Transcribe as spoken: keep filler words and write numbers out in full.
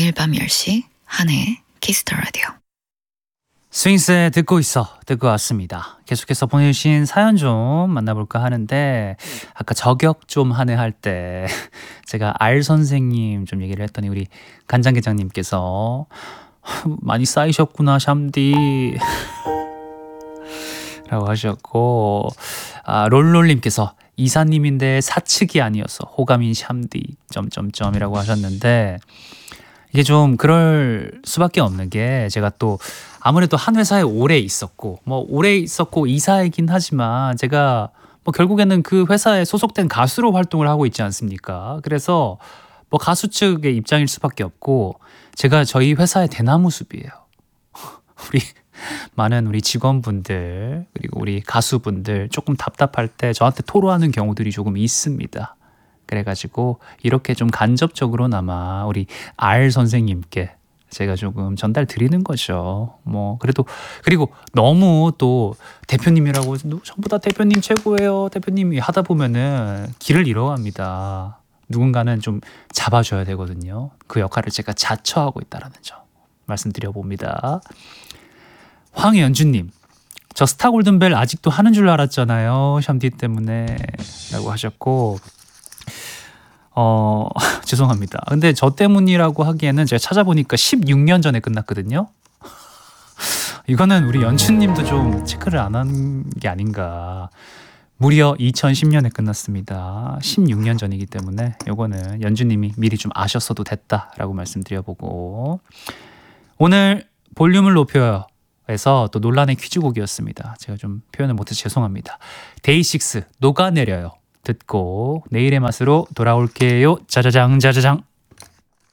매일 밤 열 시 한혜의 키스터 라디오. 스윙스에 듣고 있어 듣고 왔습니다. 계속해서 보내주신 사연 좀 만나볼까 하는데, 아까 저격 좀 하네 할 때 제가 알 선생님 좀 얘기를 했더니 우리 간장게장님께서 많이 쌓이셨구나 샴디 라고 하셨고, 아, 롤롤님께서 이사님인데 사측이 아니어서 호감인 샴디 점점점이라고 하셨는데, 이게 좀 그럴 수밖에 없는 게, 제가 또 아무래도 한 회사에 오래 있었고 뭐 오래 있었고 이사이긴 하지만 제가 뭐 결국에는 그 회사에 소속된 가수로 활동을 하고 있지 않습니까? 그래서 뭐 가수 측의 입장일 수밖에 없고, 제가 저희 회사의 대나무 숲이에요. 우리 많은 우리 직원분들 그리고 우리 가수분들 조금 답답할 때 저한테 토로하는 경우들이 조금 있습니다. 그래가지고 이렇게 좀 간접적으로나마 우리 알 선생님께 제가 조금 전달 드리는 거죠. 뭐 그래도, 그리고 너무 또 대표님이라고 전부 다 대표님 최고예요 대표님이 하다 보면은 길을 잃어갑니다. 누군가는 좀 잡아줘야 되거든요. 그 역할을 제가 자처하고 있다라는 점 말씀드려 봅니다. 황연주님, 저 스타 골든벨 아직도 하는 줄 알았잖아요 샴디 때문에 라고 하셨고, 어 죄송합니다. 근데 저 때문이라고 하기에는 제가 찾아보니까 십육 년 전에 끝났거든요. 이거는 우리 연춘님도 좀 체크를 안 한 게 아닌가. 무려 이천십 년에 끝났습니다. 십육 년 전이기 때문에 요거는 연주님이 미리 좀 아셨어도 됐다라고 말씀드려보고, 오늘 볼륨을 높여요 에서 또 논란의 퀴즈곡이었습니다. 제가 좀 표현을 못해서 죄송합니다. 데이식스 녹아내려요 듣고 내일의 맛으로 돌아올게요. 짜자장 짜자장.